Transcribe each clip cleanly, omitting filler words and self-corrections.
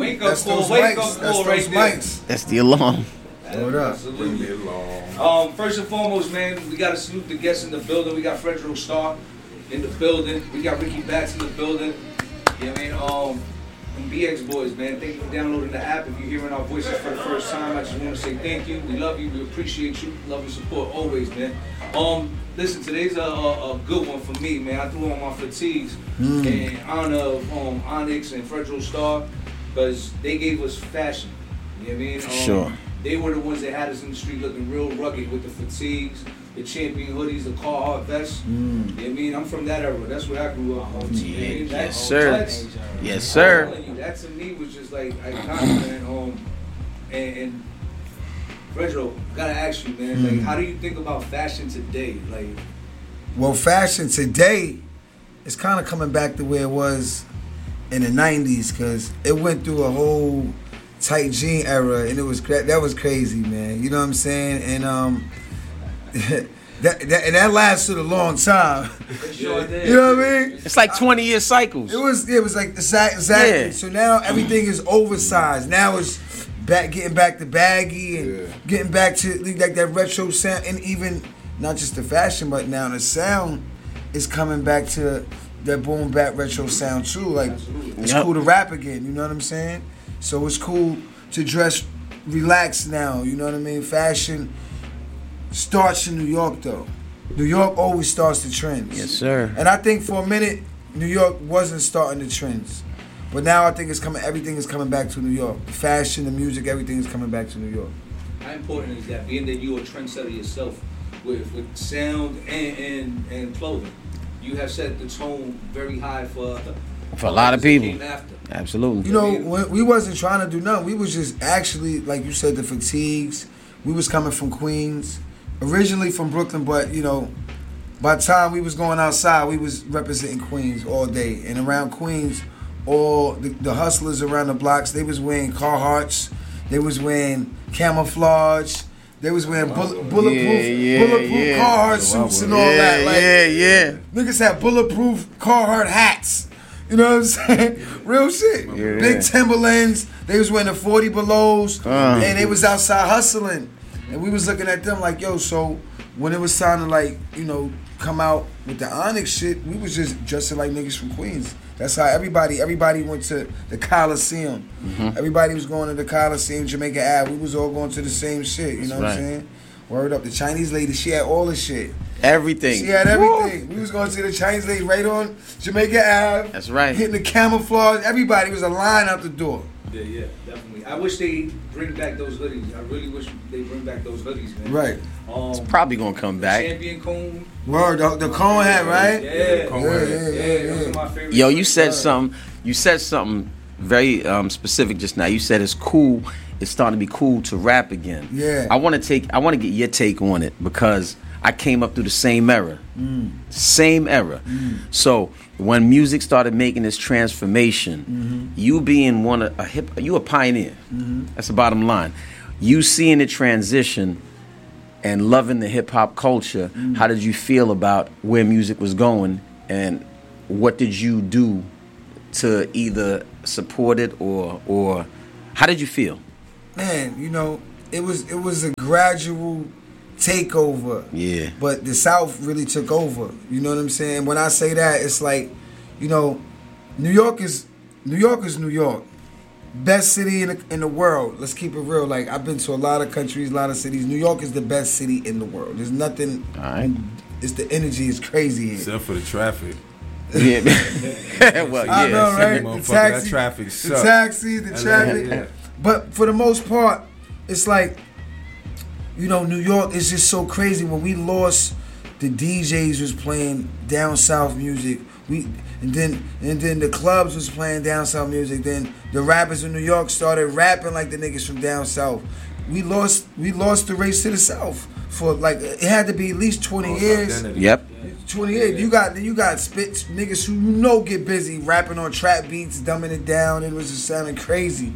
Wake up That's call, those wake mics. up That's call those right there. mics. That's the alarm. Throw it up. Bring it along. First and foremost, man, we gotta salute the guests in the building. We got Fredro Starr in the building. We got Ricky Batts in the building. You know what I mean? And BX Boys, man, thank you for downloading the app. If you're hearing our voices for the first time, I just want to say thank you. We love you. We appreciate you. Love and support always, man. Listen, today's a good one for me, man. I threw on my fatigues in honor of Onyx and Fredro Starr because they gave us fashion. You know what I mean? Sure. They were the ones that had us in the street looking real rugged with the fatigues, the champion hoodies, the Carhartt vests. You know what I mean? I'm from that era. That's where I grew up. Yes, sir. Yes, sir. That to me was just like iconic, man. And Fredro, gotta ask you, man. Like, how do you think about fashion today? Like, well, fashion today is kind of coming back to where it was in the '90s, because it went through a whole tight jean era, and that was crazy, man. You know what I'm saying? And that lasted a long time. sure did. You know what I mean? It's like 20-year cycles. It was like exactly. Yeah. So now everything is oversized. Now it's getting back to baggy and getting back to like that retro sound, and even not just the fashion, but now the sound is coming back to that boom bap retro sound too. Like it's cool to rap again. You know what I'm saying? So it's cool to dress relaxed now. You know what I mean? Fashion starts in New York though. New York always starts the trends. Yes, sir. And I think for a minute, New York wasn't starting the trends. But now I think everything is coming back to New York. The fashion, the music, everything is coming back to New York. how important is that? Being that you're a trendsetter yourself with sound and clothing, you have set the tone very high for a lot of people. Came after. Absolutely. You know, we wasn't trying to do nothing. We was just actually, like you said, the fatigues. We was coming from Queens, originally from Brooklyn, but you know, by the time we was going outside, we was representing Queens all day. And around Queens, all the hustlers around the blocks, they was wearing Carhartts, they was wearing camouflage, they was wearing bulletproof Carhartt suits and all that. Like, niggas had bulletproof Carhartt hats. You know what I'm saying? Real shit. Yeah. Big Timberlands. They was wearing the 40 belows, and they was outside hustling. And we was looking at them like, yo, so when it was time to, like, you know, come out with the Onyx shit, we was just dressing like niggas from Queens. That's how everybody went to the Coliseum. Everybody was going to the Coliseum, Jamaica Ave. We was all going to the same shit. You know what I'm saying? Word up. The Chinese lady, she had all the shit. Everything. She had everything. We was going to see the Chinese lady right on Jamaica Ave. That's right. Hitting the camouflage. Everybody was a line out the door. Yeah, definitely. I wish they bring back those hoodies. I really wish they bring back those hoodies, man. Right. It's probably gonna come back. Champion cone. Word, the cone hat, right? Yeah, yeah. Those are my favorite. Yo, you said something. You said something very specific just now. You said it's cool. It's starting to be cool to rap again. Yeah. I want to get your take on it because I came up through the same era. Same era. So when music started making this transformation, you being you a pioneer. That's the bottom line. You seeing the transition and loving the hip hop culture. How did you feel about where music was going, and what did you do to either support it or how did you feel? Man, you know, it was a gradual takeover. Yeah. But the South really took over. You know what I'm saying? When I say that, it's like, you know, New York is New York. Best city in the world. Let's keep it real. Like, I've been to a lot of countries, a lot of cities. New York is the best city in the world. There's nothing. All right. It's the energy is crazy here. Except for the traffic. Yeah. Well, yeah. I know, right? That traffic the sucks. taxis, the traffic. Yeah. But for the most part, it's like, you know, New York is just so crazy. When we lost, the DJs was playing down south music. And then the clubs was playing down south music. Then the rappers in New York started rapping like the niggas from down south. We lost the race to the south for like it had to be at least 20 years. Identity. Yep. 28. You got spit niggas who get busy rapping on trap beats, dumbing it down. It was just sounding crazy.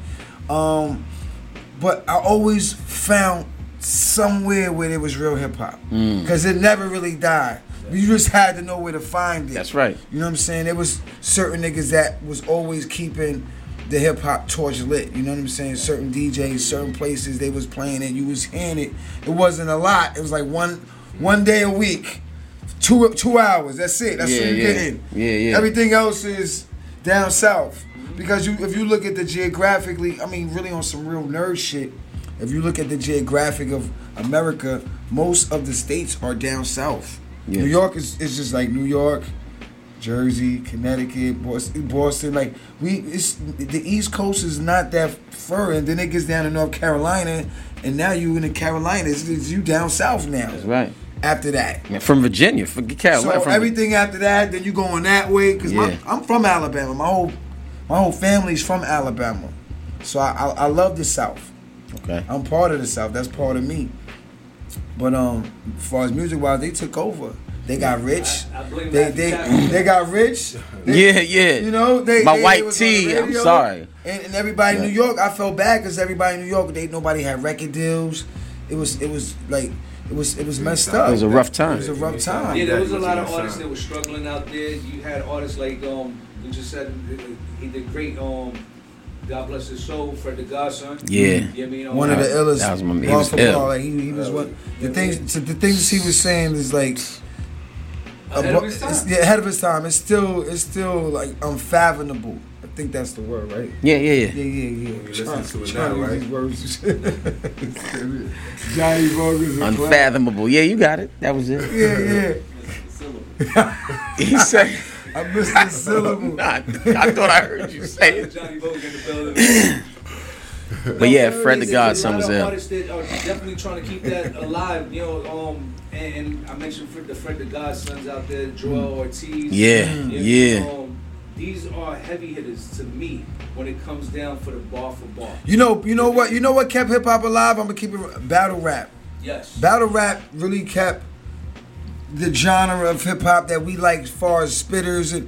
But I always found somewhere where there was real hip hop because it never really died. You just had to know where to find it. That's right. You know what I'm saying? There was certain niggas that was always keeping the hip hop torch lit. You know what I'm saying? Certain DJs, certain places they was playing it. You was hearing it. It wasn't a lot. It was like one day a week, 2 hours. That's it. That's what you're getting. Yeah. Everything else is down south. Because if you look at the geographically, I mean, really on some real nerd shit. If you look at the geographic of America, most of the states are down south. Yeah. New York is just like New York, Jersey, Connecticut, Boston. Like the East Coast is not that far, and then it gets down to North Carolina, and now you in the Carolinas. You down south now. That's right. After that, yeah, from Virginia, from Carolina. So everything after that, then you going that way. Because I'm from Alabama. My whole family's from Alabama, so I love the South. Okay. I'm part of the South. That's part of me. But as far as music wise, they took over. They got rich. I blame they got rich. Yeah. You know, my white tee. I'm sorry. And everybody in New York, I felt bad because everybody in New York, nobody had record deals. It was messed up. It was a rough time. It was a rough time. Yeah, there was a lot of artists that were struggling out there. You had artists like we just said he did great. God bless his soul, Fred the Godson. Yeah. You know what I mean? One of the illest. That was he was ill. Like, he was one. The things he was saying is like ahead of his time. Ahead of his time. It's still like unfathomable. I think that's the word, right? Yeah. Listen to it now, right? These words. Johnny Bogus. Unfathomable. Yeah, you got it. That was it. Yeah. He said. I missed the syllable. I thought I heard you say it. Johnny Bogus in the building. But yeah, Fred the Godson was there. ill. Artists that are definitely trying to keep that alive, you know. And I mentioned the Fred the Godsons out there, Joel Ortiz. Yeah. These are heavy hitters to me when it comes down for the bar for bar. You know what kept hip hop alive? I'm gonna keep it battle rap. Yes. Battle rap really kept the genre of hip hop that we like, as far as spitters, and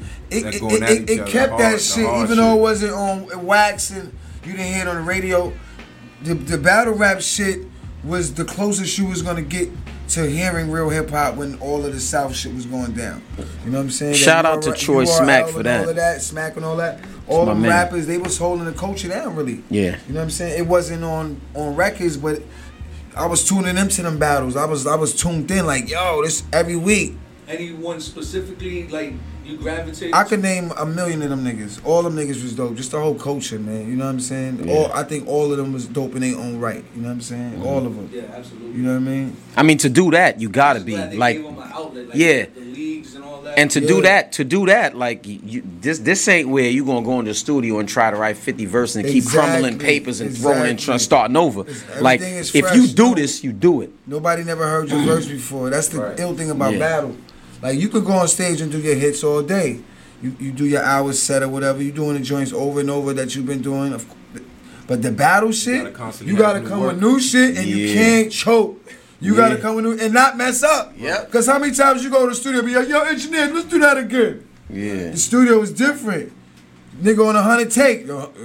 it kept that shit, even though it wasn't on wax and you didn't hear it on the radio. The battle rap shit was the closest you was gonna get to hearing real hip hop when all of the South shit was going down. You know what I'm saying? Shout out to Troy Smack for that. All of that, Smack and all that. All the rappers, they was holding the culture down, really. Yeah. You know what I'm saying? It wasn't on records, but I was tuning into them battles. I was tuned in, like, yo, this every week. Anyone specifically, like, you gravitate? I could name a million of them niggas. All them niggas was dope. Just the whole culture, man. You know what I'm saying? Yeah. I think all of them was dope in their own right. You know what I'm saying? Mm-hmm. All of them. Yeah, absolutely. You know what I mean? I mean, to do that, you gotta be like, outlet, yeah. The leagues and all that. And to do that, like this ain't where you gonna go in the studio and try to write 50 verses and keep crumbling papers and throwing and starting over. Like, if you do this, you do it. Nobody never heard your verse before. That's the ill thing about battle. Like, you could go on stage and do your hits all day. You do your hours set or whatever. You doing the joints over and over that you've been doing. But the battle shit, you gotta come with new shit, and you can't choke. You gotta come with new and not mess up. Yeah. Because how many times you go to the studio and be like, yo, engineer, let's do that again. Yeah. The studio is different. Nigga on 100 take.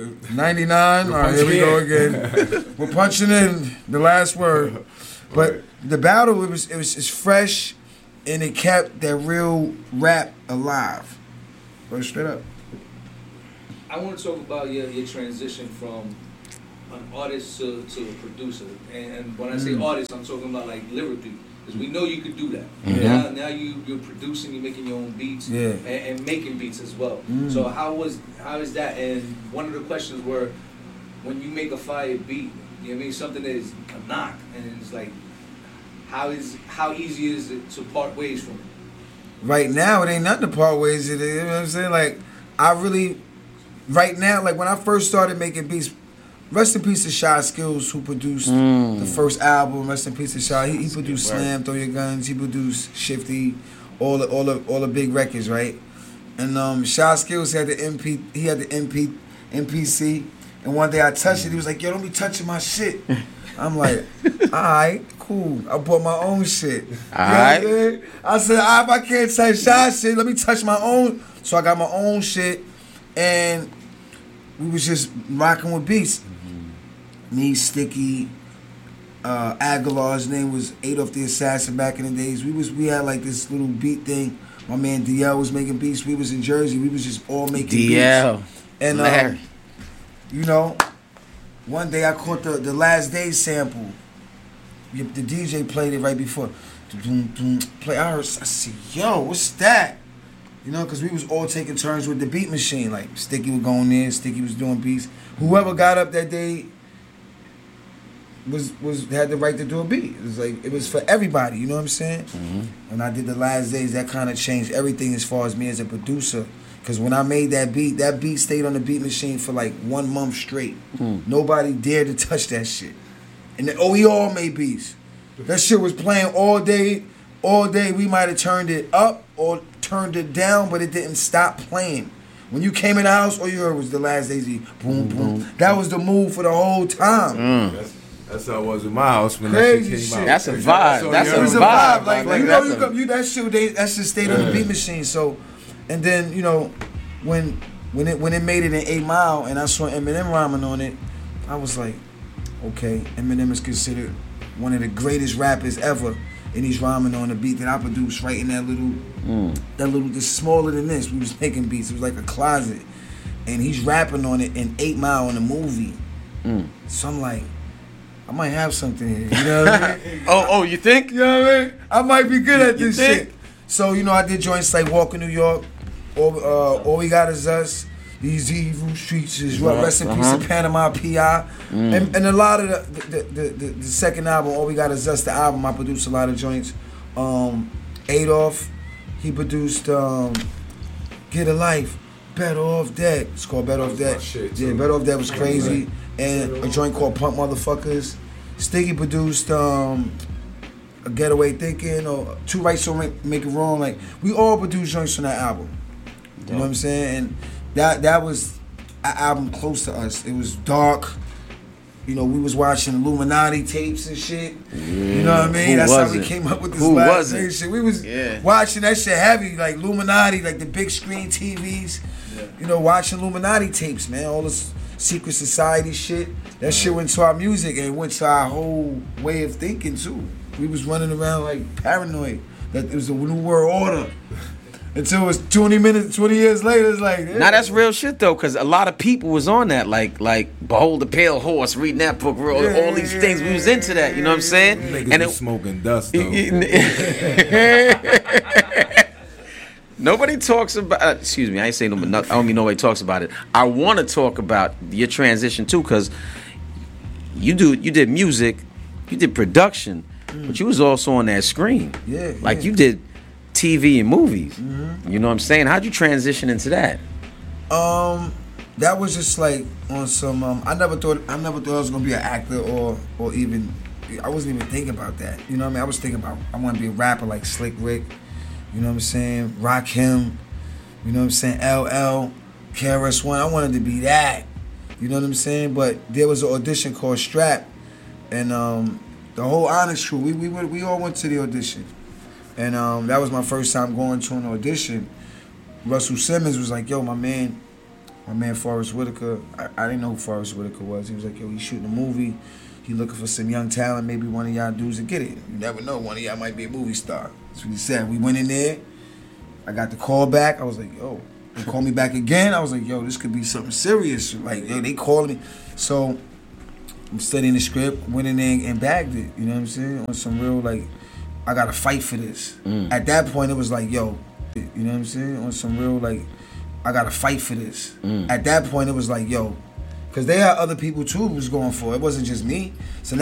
99. All right, here we go again. We're punching in the last word. But the battle, it's fresh, and it kept that real rap alive. Go straight up. I want to talk about your transition from an artist to a producer. And when I say artist, I'm talking about like lyrically. Because we know you could do that. Mm-hmm. Now you're producing, you're making your own beats, Yeah. and making beats as well. So how is that? And one of the questions were, when you make a fire beat, you know what I mean, something that is a knock, and it's like, how easy is it to part ways from it? Right now, it ain't nothing to part ways. You know what I'm saying? Like, right now, like when I first started making beats, rest in peace to Shy Skills, who produced the first album. Rest in peace to Shy. He produced Slam, Throw Your Guns. He produced Shifty, all the big records, right? And Shy Skills had the MPC. And one day I touched it. He was like, yo, don't be touching my shit. I'm like, all right, cool. I bought my own shit. All right. I said, if I can't touch Shy shit, let me touch my own. So I got my own shit, and we was just rocking with beats. Me, Sticky, Aguilar's name was Adolf the Assassin back in the days. We had like this little beat thing. My man DL was making beats. We was in Jersey. We was just all making beats. DL. And you know, one day I caught the Last Day sample. The DJ played it right before. Play. I said, yo, what's that? You know, because we was all taking turns with the beat machine. Like, Sticky was going there, Sticky was doing beats. Whoever got up that day had the right to do a beat. It was like, it was for everybody, you know what I'm saying? Mm-hmm. When I did the Last Days, that kind of changed everything as far as me as a producer. Because when I made that beat stayed on the beat machine for like 1 month straight. Nobody dared to touch that shit. And we all made beats. That shit was playing all day. All day, we might have turned it up or turned it down, but it didn't stop playing. When you came in the house, all you heard was the Last Days. Boom, boom. That was the move for the whole time. That's how it was in my house when Crazy that shit came shit. out. That's a vibe. That's It was a vibe. Like you know, that shit stayed on the beat machine. So, and then you know, when it made it in 8 Mile and I saw Eminem rhyming on it, I was like, okay, Eminem is considered one of the greatest rappers ever. And he's rhyming on a beat that I produced right in that little, it's smaller than this. We was making beats. It was like a closet. And he's rapping on it in 8 Mile in the movie. So I'm like, I might have something here. You know what I mean? Oh, you think? You know what I mean? I might be good at this shit. So, you know, I did joints like Walk in New York, All We Got Is Us, These Evil Streets is Rest in Peace of Panama P.I. And a lot of the second album, All We Got Is Us, the album, I produced a lot of joints. Adolf, he produced Get a Life, Better Off Dead. It's called Better Off Dead. Yeah, Better Off Dead was crazy. And a joint called Pump Motherfuckers. Sticky produced A Getaway Thinking or Two Rights Don't Make It Wrong. Like, we all produced joints on that album. You know what I'm saying? And that was an album close to us. It was dark. You know, we was watching Illuminati tapes and shit. You know what I mean? That's how we came up with this Last Day shit. We was watching that shit heavy, like Illuminati, like the big screen TVs. Yeah. You know, watching Illuminati tapes, man. All this secret society shit. That shit went to our music and it went to our whole way of thinking too. We was running around like paranoid that it was a new world order. Until it was 20 years later, it's like... Yeah. Now that's real shit though, because a lot of people was on that, like Behold the Pale Horse, reading that book, all these things, we was into that, you know what I'm saying? Niggas and was smoking dust though. Nobody talks about, excuse me, I ain't saying no, I don't mean nobody talks about it. I want to talk about your transition too, because you did music, you did production, but you was also on that screen. Yeah. Like you did TV and movies. You know what I'm saying? How'd you transition into that? That was just like on some I never thought I was gonna be an actor or even I wasn't even thinking about that. You know what I mean? I was thinking about I wanna be a rapper like Slick Rick, you know what I'm saying? Rakim, you know what I'm saying? LL, KRS-One, I wanted to be that. You know what I'm saying? But there was an audition called Strap and the whole Honest Crew, we all went to the audition. And that was my first time going to an audition. Russell Simmons was like, yo, my man Forrest Whitaker, I didn't know who Forrest Whitaker was. He was like, yo, he's shooting a movie. He looking for some young talent. Maybe one of y'all dudes will get it. You never know. One of y'all might be a movie star. That's what he said. We went in there. I got the call back. I was like, yo. They called me back again. I was like, yo, this could be something serious. Like, yo, they called me. So I'm studying the script, went in there and bagged it. You know what I'm saying? On some real, like, I gotta fight for this. At that point, it was like, yo, you know what I'm saying? On some real, like, I gotta fight for this. At that point, it was like, yo, because they had other people too who was going for it. It wasn't just me. So